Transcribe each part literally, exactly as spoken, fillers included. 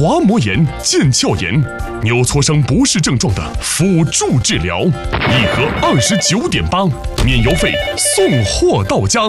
滑膜炎、腱鞘炎、扭挫伤不适症状的辅助治疗，一盒二十九点八，免邮费，送货到家。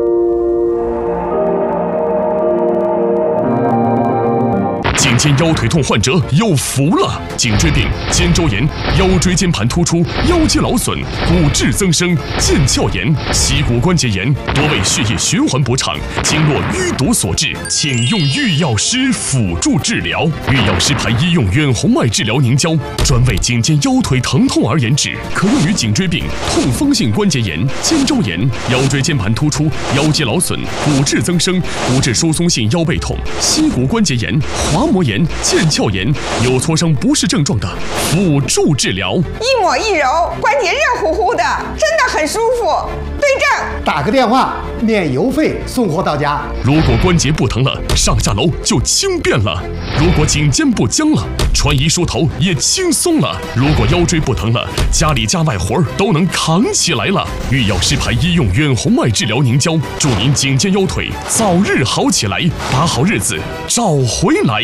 颈肩腰腿痛患者有福了！颈椎病、肩周炎、腰椎间盘突出、腰肌劳损、骨质增生、腱鞘炎、膝骨关节炎，多为血液循环不畅、经络淤堵所致，请用玉药师辅助治疗。玉药师牌医用远红外治疗凝胶，专为颈肩腰腿疼痛而研制，可用于颈椎病、痛风性关节炎、肩周炎、腰椎间盘突出、腰肌劳损、骨质增生、骨质疏松性腰背痛、膝骨关节炎、滑膜炎、腱鞘炎、扭挫伤不适症状的辅助治疗， 一抹一揉，关节热乎乎的，真的很舒服。对症， 打个电话，免邮费送货到家。 如果关节不疼了，上下楼就轻便了；如果颈肩不僵了，穿衣梳头也轻松了；如果腰椎不疼了，家里家外活儿都能扛起来了。玉药师牌医用远红外治疗凝胶，祝您颈肩腰腿早日好起来，把好日子找回来。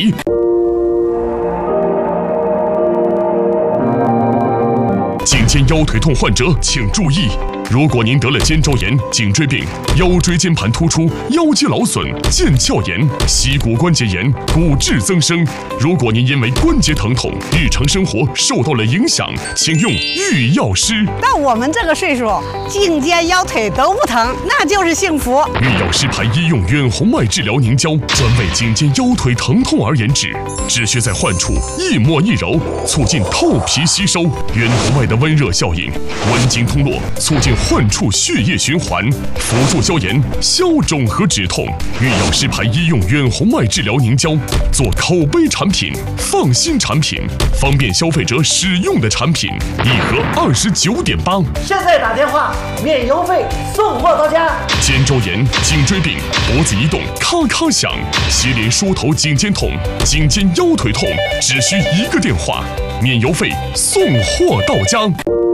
颈肩腰腿痛患者请注意，如果您得了肩周炎、颈椎病、腰椎间盘突出、腰肌劳损、腱鞘炎、膝骨关节炎、骨质增生，如果您因为关节疼痛，日常生活受到了影响，请用玉药师。 到我们这个岁数，颈肩腰腿都不疼，那就是幸福。 玉药师牌医用远红外治疗凝胶，专为颈肩腰腿疼痛而研制，只需在患处一抹一揉，促进透皮吸收。远红外的温热效应，温经通络，促进患处血液循环，辅助消炎、消肿和止痛。玉药师牌医用远红外治疗凝胶，做口碑产品、放心产品、方便消费者使用的产品，一盒二十九点八。 现在打电话，免邮费，送货到家。 肩周炎、颈椎病、脖子移动咔咔响，接连梳头颈肩痛、颈肩腰腿痛，只需一个电话，免邮费，送货到家。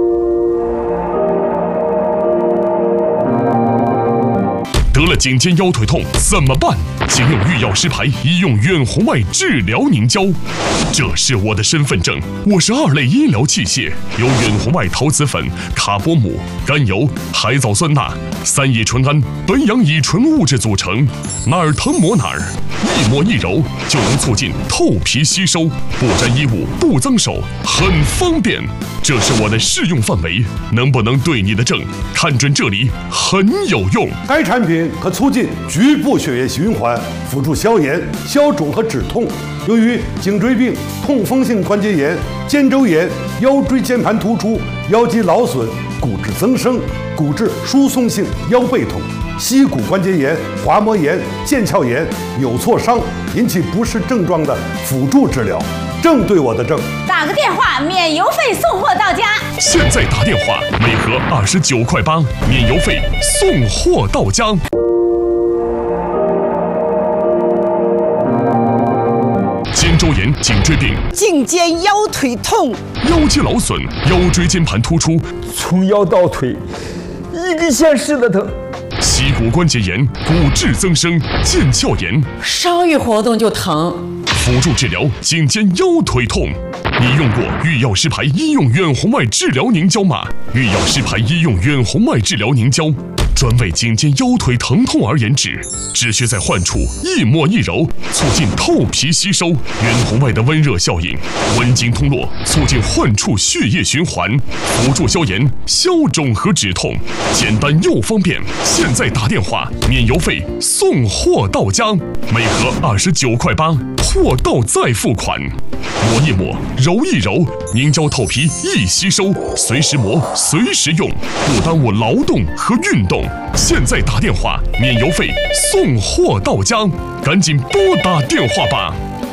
得了颈肩腰腿痛怎么办？请用玉药师牌医用远红外治疗凝胶。这是我的身份证，我是二类医疗器械，由远红外陶瓷粉、卡波姆、甘油、海藻酸钠、三乙醇胺、苯氧乙醇物质组成，哪儿疼抹哪儿，一抹一揉就能促进透皮吸收，不沾衣物，不脏手，很方便。这是我的适用范围，能不能对你的症？看准这里很有用。 该产品可促进局部血液循环，辅助消炎、消肿和止痛。由于颈椎病、痛风性关节炎、肩周炎、腰椎间盘突出、腰肌劳损、骨质增生、骨质疏松性腰背痛、膝骨关节炎、滑膜炎、腱鞘炎、扭挫伤引起不适症状的辅助治疗，正对我的症。 打个电话，免邮费送货到家。 现在打电话，每盒二十九块八，免邮费，送货到家。肩周炎、颈椎病、 颈肩腰腿痛、 腰肌劳损、腰椎间盘突出， 从腰到腿一个县市的疼。 膝骨关节炎、骨质增生、腱鞘炎， 稍一活动就疼。 辅助治疗颈肩腰腿痛。你用过玉药师牌医用远红外治疗凝胶吗？玉药师牌医用远红外治疗凝胶，专为颈肩腰腿疼痛而研制，只需在患处一抹一揉，促进透皮吸收。远红外的温热效应，温经通络，促进患处血液循环，辅助消炎、消肿和止痛，简单又方便。现在打电话，免邮费，送货到家，每盒二十九块八，货到再付款。抹一抹，揉一揉，凝胶透皮易吸收，随时磨，随时用，不耽误劳动和运动。现在打电话，免邮费，送货到家，赶紧拨打电话吧。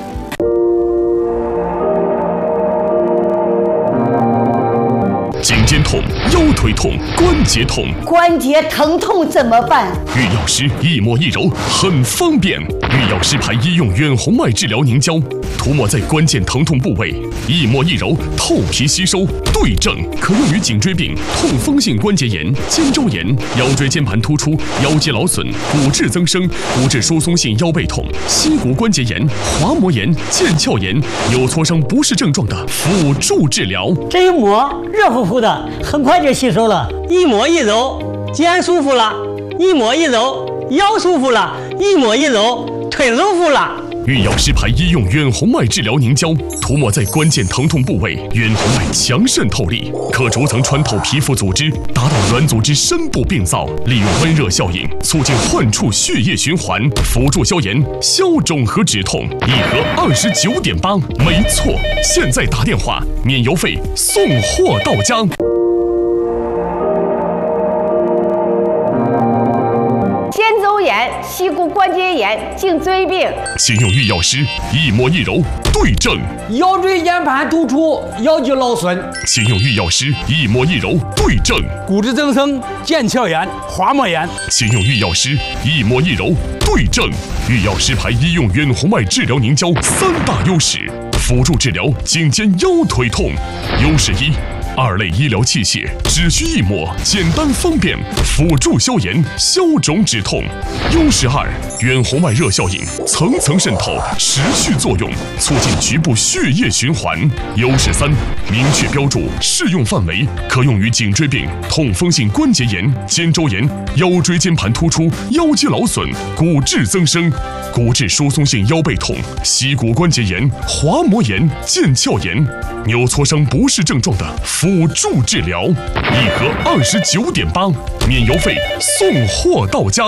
颈肩痛、腰腿痛、关节痛， 关节疼痛怎么办？ 玉药师一抹一揉，很方便。 御药师牌医用远红外治疗凝胶，涂抹在关键疼痛部位，一抹一揉，透皮吸收，对症，可用于颈椎病、痛风性关节炎、肩周炎、腰椎间盘突出、腰肌劳损、骨质增生、骨质疏松性腰背痛、膝骨关节炎、滑膜炎、腱鞘炎、扭挫伤不适症状的辅助治疗。 这一抹热乎乎的，很快就吸收了。 一抹一揉，肩舒服了；一抹一揉，腰舒服了；一抹一揉，腿舒服了。 御药师牌医用远红外治疗凝胶，涂抹在关键疼痛部位，远红外强渗透力，可逐层穿透皮肤组织，达到软组织深部病灶，利用温热效应促进患处血液循环，辅助消炎、消肿和止痛。一盒二十九点八，没错，现在打电话免邮费，送货到家。 肩周炎、膝骨关节炎、颈椎病， 请用御药师一抹一揉，对症； 腰椎间盘突出、腰肌劳损， 请用御药师一抹一揉，对症； 骨质增生、腱鞘炎、滑膜炎， 请用御药师一抹一揉，对症。御药师牌医用远红外治疗凝胶三大优势，辅助治疗颈肩腰腿痛。优势一。二类医疗器械只需一抹，简单方便，辅助消炎、消肿止痛。优势二，远红外热效应层层渗透，持续作用，促进局部血液循环。优势三，明确标注适用范围，可用于颈椎病、痛风性关节炎、肩周炎、腰椎间盘突出、腰肌劳损、骨质增生、骨质疏松性腰背痛、膝骨关节炎、滑膜炎、腱鞘炎、扭挫伤不适症状的辅助治疗，一盒二十九点八，免邮费，送货到家。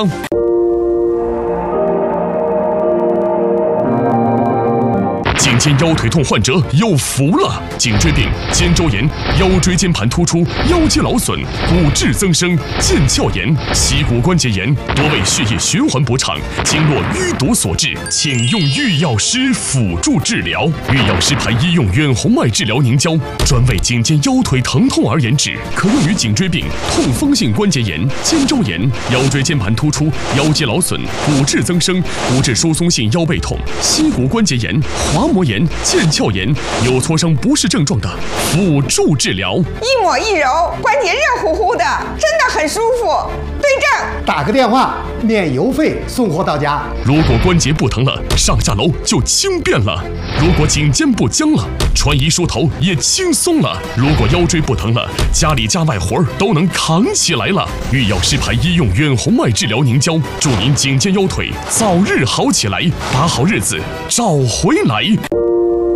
颈肩腰腿痛患者有福了！颈椎病、肩周炎、腰椎间盘突出、腰肌劳损、骨质增生、腱鞘炎、膝骨关节炎，多为血液循环不畅、经络淤堵所致，请用御药师辅助治疗。御药师牌医用远红外治疗凝胶，专为颈肩腰腿疼痛而研制，可用于颈椎病、痛风性关节炎、肩周炎、腰椎间盘突出、腰肌劳损、骨质增生、骨质疏松性腰背痛、膝骨关节炎、滑膜炎、腱鞘炎、扭挫伤不适症状的辅助治疗。 一抹一揉，关节热乎乎的，真的很舒服。对症， 打个电话免邮费送货到家。 如果关节不疼了，上下楼就轻便了；如果颈肩不僵了，穿衣梳头也轻松了；如果腰椎不疼了，家里家外活儿都能扛起来了。御药师牌医用远红外治疗凝胶，祝您颈肩腰腿早日好起来，把好日子找回来。